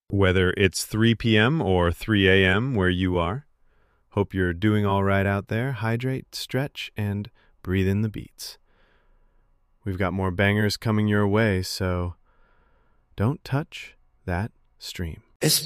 Whether it's 3 p.m. or 3 a.m. where you are, hope you're doing all right out there. Hydrate, stretch, and breathe in the beats. We've got more bangers coming your way, so don't touch that stream. It's